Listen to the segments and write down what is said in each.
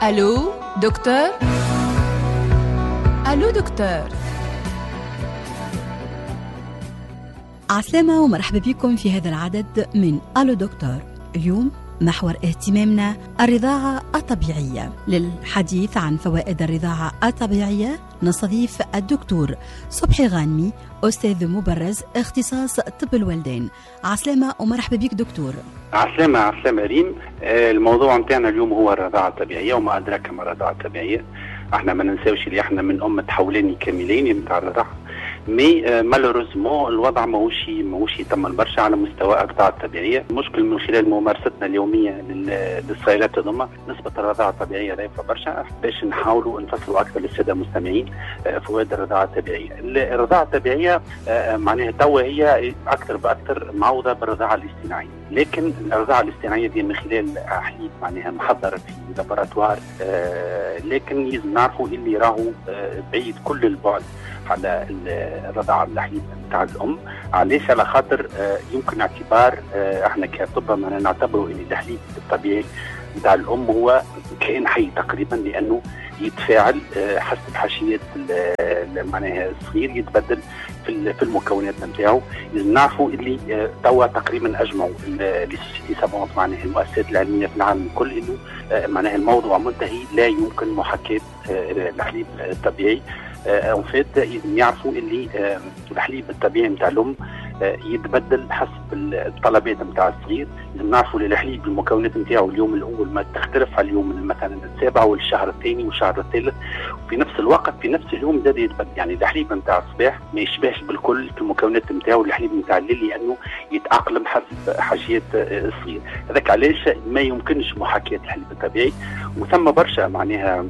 ألو دكتور؟ ألو دكتور؟ عسلامة ومرحبا بكم في هذا العدد من ألو دكتور. اليوم محور اهتمامنا الرضاعة الطبيعية. للحديث عن فوائد الرضاعة الطبيعية نستضيف الدكتور صبحي غانمي، أستاذ مبرز اختصاص طب الوالدين. عسلامة ومرحبا بك دكتور. عسلامة ريم. الموضوع متاعنا اليوم هو الرضاعة الطبيعية، وما أدراك ما الرضاعة الطبيعية. احنا ما ننساوش اللي احنا من أمة حولاني كاملين متاع الرضاعة، مي مالوريزمون الوضع ماهوش يتم برشا على مستوى الرضاعة الطبيعية. المشكل من خلال ممارستنا اليومية للصيلات هذوما نسبة الرضاعة الطبيعية ضعيفة برشا، باش نحاولوا نفصلوا أكثر للسادة المستمعين فوائد الرضاعة الطبيعية. الرضاعة الطبيعية معناها توا هي أكثر بأكثر معوضة بالرضاعة الاصطناعية، لكن الرضاعة الاصطناعية دي من خلال حليب معناها محضر في لابوراتوار، لكن لازم نعرفوا اللي راهو بعيد كل البعد على الرضاعة الحليب نتاع الأم. علاش؟ على خاطر يمكن اعتبار احنا كطب نعتبره ان الحليب الطبيعي نتاع الأم هو كائن حي تقريبا، لأنه يتفاعل حسب حاشية معناها الصغير، يتبدل في المكونات نتاعو. لازم نعرفوا اللي توا تقريبا اجمعوا لي سافونت معناها المؤسسات العلميه في العالم الكل انه معناها الموضوع منتهي، لا يمكن محاكاة الحليب الطبيعي. ان فيت لازم يعرفوا اللي الحليب الطبيعي نتاع الام يتبدل حسب الطلبات نتاع الصغير. لازم نعرفوا الحليب المكونات نتاعو اليوم الاول ما تختلف على اليوم مثلا السابع والشهر الثاني والشهر الثالث، وفي نفس الوقت في نفس اليوم زاد يتبدل. يعني الحليب نتاع الصباح ما يشبهش بالكل في المكونات نتاعو الحليب نتاع الليل، لانه يتاقلم حسب حاجيات الصغير. هذاك علاش ما يمكنش محاكاة الحليب الطبيعي، وثم برشا معناها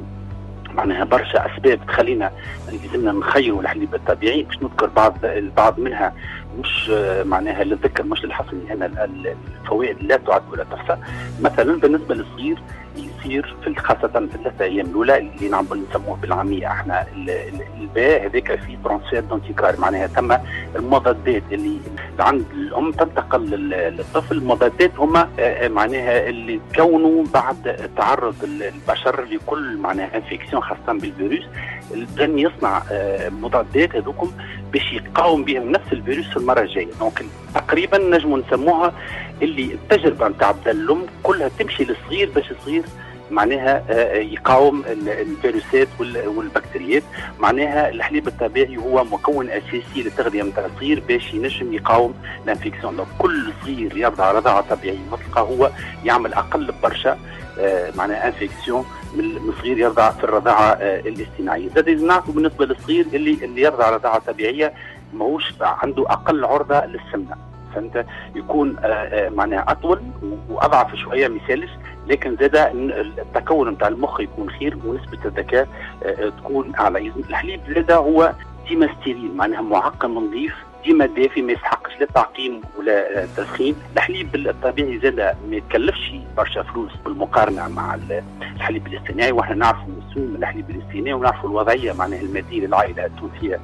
برشا اسباب تخلينا لازمنا نخيروا الحليب الطبيعي. باش نذكر بعض منها، مش معناها للذكر مش للحصر، لان الفوائد لا تعد ولا تحصى. مثلا بالنسبه للصغير يصير خاصه في الثلاثة ايام الاولى اللي نسموه بالعاميه احنا الباء، هذاك في ترانسفير دونتيكار، معناها ثم المضادات اللي عند الام تنتقل للطفل. المضادات هما معناها اللي تكونوا بعد تعرض البشر لكل معناها انفكسيون خاصه بالفيروس. الجن يصنع مضادات هذوكم باش يقاوم بهم نفس الفيروس في المره الجايه. دونك تقريبا نجموا نسموها اللي التجربه نتاع الام كلها تمشي للصغير باش الصغير معناها يقاوم الفيروسات والبكتيريات. معناها الحليب الطبيعي هو مكون اساسي للتغذيه نتاع الصغير باش ينجم يقاوم الانفكسيون. لو كل صغير يرضع رضاعه طبيعيه مطلقه هو يعمل اقل برشا معناها انفكسيون من صغير يرضع في الرضاعه الاصطناعيه. زاد لازم نعرفوا بالنسبه للصغير اللي يرضع رضاعه طبيعيه ماهوش عنده اقل عرضه للسمنه، فانت يكون معناها اطول واضعف شويه مثالش، لكن زاد التكون نتاع المخ يكون خير ونسبه الذكاء تكون اعلى. الحليب زاد هو ديما ستيريل، معناها معقم نظيف، ديما دافي، ما يسحقش لا تعقيم ولا تسخين. الحليب الطبيعي زاد ما يتكلفش برشا فلوس بالمقارنه مع الحليب الاصطناعي، واحنا نعرفوا سوم الحليب الاصطناعي ونعرفوا الوضعيه معناها الماديه للعائله التونسيه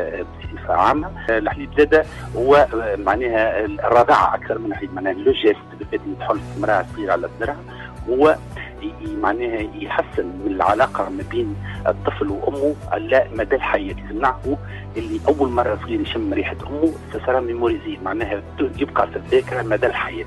بصفه عامه. الحليب زاد هو معناها الرضاعه اكثر من الحليب، معناها لو جيست اللي تحل امراه صغيره على صدرها هو معناها يحسن من العلاقه ما بين الطفل وامه على مدى الحياه. لازم نعرفوا اللي اول مره صغير يشم ريحه امه سسرا ميموريزي، معناها يبقى في الذاكره مدى الحياه.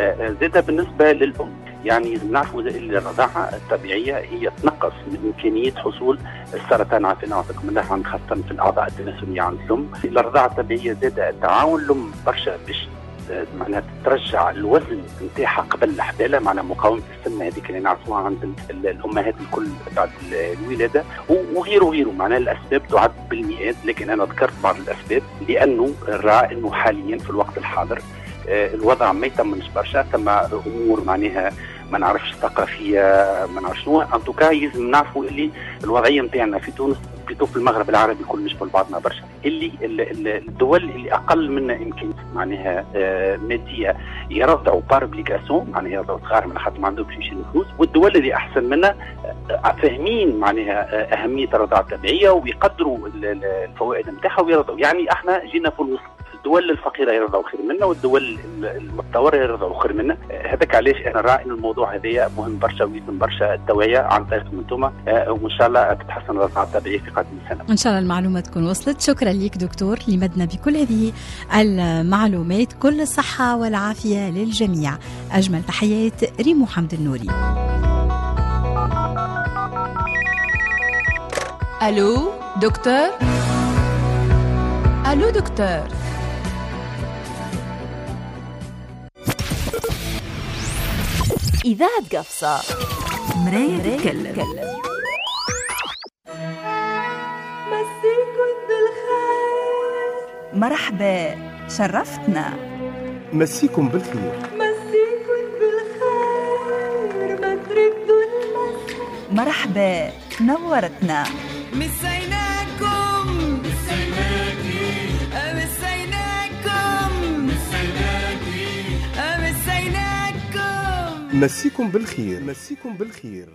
زاد بالنسبه للام يعني لازم نعرفوا الرضاعه الطبيعيه هي تنقص من امكانيه حصول السرطان، عافانا وعافاكم الله، خاصه في الاعضاء التناسليه عند الام. الرضاعه الطبيعيه زاد تعاون الام برشا باش معناها ترجع الوزن نتاعها قبل الحباله، معناها مقاومه السمنه هذيك اللي نعرفوها عند الامهات الكل بعد الولاده، وغيره. معناها الاسباب تعد بالمئات، لكن انا ذكرت بعض الاسباب لانه نرى انه حاليا في الوقت الحاضر الوضع ما يطمنش برشا. ثم امور معناها ما نعرفش ثقافيه، ما نعرفش شنو. ان توكا لازم نعرفوا اللي الوضعيه نتاعنا في تونس في المغرب العربي كل نشبه بعضنا برشا، اللي الدول اللي اقل منا امكانيات معناها ماديه يرضعوا باربليكاسيون، معناها يرضعوا صغار من حتى ما عندهمش يمشي الفلوس، والدول اللي احسن منا فاهمين معناها اهميه الرضاعه الطبيعيه ويقدروا الفوائد نتاعها ويرضعوا. يعني احنا جينا في الوسط الدول الفقيره يرضعوا خير منا والدول المتطوره يرضعوا خير منا. هذاك علاش انا راعي ان الموضوع هذايا مهم برشا ويتم برشا التوعيه عن طريقكم انتم، وان شاء الله تتحسن الرضاعه الطبيعيه في قادم السنه. ان شاء الله المعلومه تكون وصلت. شكرا لك دكتور لمدنا بكل هذه المعلومات. كل الصحه والعافيه للجميع. اجمل تحيات ريمو حمد النوري. الو دكتور. الو دكتور. إذاعة قفصة مراية تتكلم. مسيكم بالخير. مرحبا شرفتنا. مسيكم بالخير. مسيكم بالخير ما تردوا المسا. مرحبا نورتنا. مسيناكم مسيناكي مسيناكم مسيناكي مسيناكم. مسيكم بالخير. مسيكم بالخير.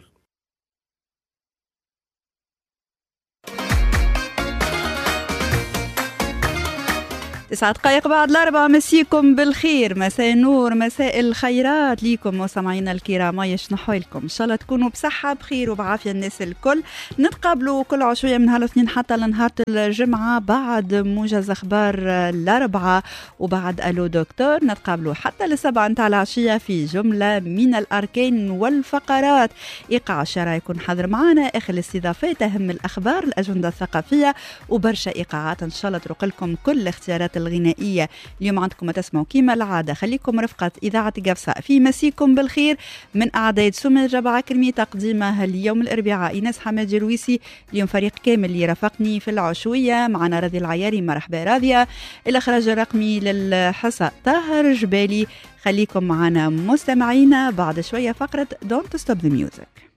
9 دقائق بعد 4. مسيكم بالخير، مساء النور، مساء الخيرات ليكم مستمعينا الكرام. يشنحوا لكم ان شاء الله تكونوا بصحه بخير وبعافيه الناس الكل. نتقابلوا كل عشويه من هالاثنين حتى لنهار الجمعه بعد موجز اخبار الاربعه وبعد الو دكتور. نتقابلوا حتى للسبعة نتاع العشيه في جمله من الاركان والفقرات. ايقاع الشارع يكون حاضر معنا، اخر الاستضافات، اهم الاخبار، الاجنده الثقافيه وبرشا ايقاعات ان شاء الله تروق لكم كل اختيارات الغنائية. اليوم عندكم ما تسمعوا كيما العادة. خليكم رفقة إذاعة قفصة في مسيكم بالخير من أعداد سمية الجبعة كرمي تقديمها اليوم الأربعاء إناس حمادي رويسي. اليوم فريق كامل يرافقني في العشوية، معنا راضي العياري. مرحبا راضية. الإخراج الرقمي للحصة طاهر جبالي. خليكم معنا مستمعينا بعد شوية فقرة Don't Stop the Music.